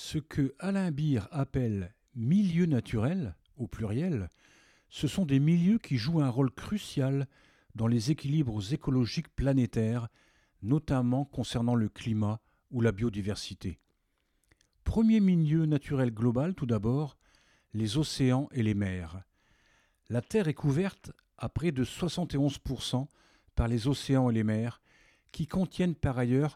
Ce que Alain Beer appelle milieux naturels, au pluriel, ce sont des milieux qui jouent un rôle crucial dans les équilibres écologiques planétaires, notamment concernant le climat ou la biodiversité. Premier milieu naturel global, tout d'abord, les océans et les mers. La Terre est couverte à près de 71% par les océans et les mers, qui contiennent par ailleurs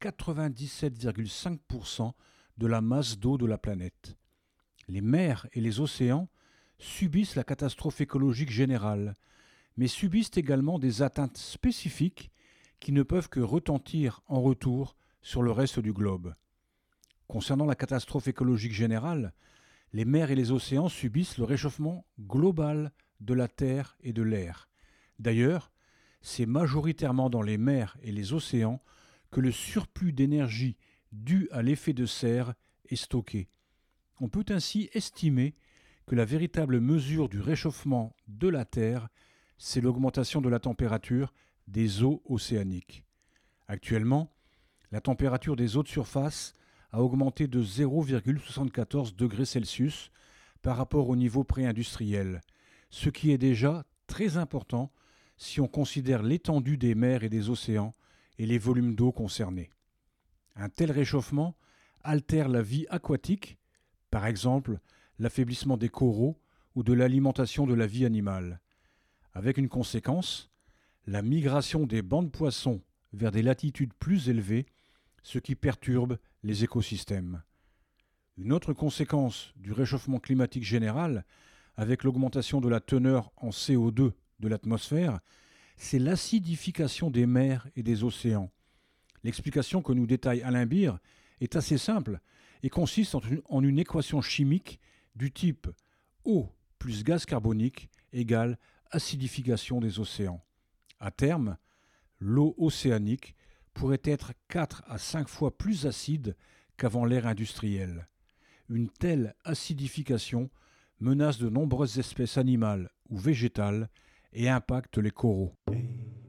97,5% de la masse d'eau de la planète. Les mers et les océans subissent la catastrophe écologique générale, mais subissent également des atteintes spécifiques qui ne peuvent que retentir en retour sur le reste du globe. Concernant la catastrophe écologique générale, les mers et les océans subissent le réchauffement global de la Terre et de l'air. D'ailleurs, c'est majoritairement dans les mers et les océans que le surplus d'énergie dû à l'effet de serre est stocké. On peut ainsi estimer que la véritable mesure du réchauffement de la Terre, c'est l'augmentation de la température des eaux océaniques. Actuellement, la température des eaux de surface a augmenté de 0,74 degrés Celsius par rapport au niveau pré-industriel, ce qui est déjà très important si on considère l'étendue des mers et des océans et les volumes d'eau concernés. Un tel réchauffement altère la vie aquatique, par exemple l'affaiblissement des coraux ou de l'alimentation de la vie animale, avec une conséquence, la migration des bancs de poissons vers des latitudes plus élevées, ce qui perturbe les écosystèmes. Une autre conséquence du réchauffement climatique général, avec l'augmentation de la teneur en CO2 de l'atmosphère, c'est l'acidification des mers et des océans. L'explication que nous détaille Alain Beer est assez simple et consiste en une équation chimique du type eau plus gaz carbonique égale acidification des océans. À terme, l'eau océanique pourrait être 4 à 5 fois plus acide qu'avant l'ère industrielle. Une telle acidification menace de nombreuses espèces animales ou végétales et impacte les coraux.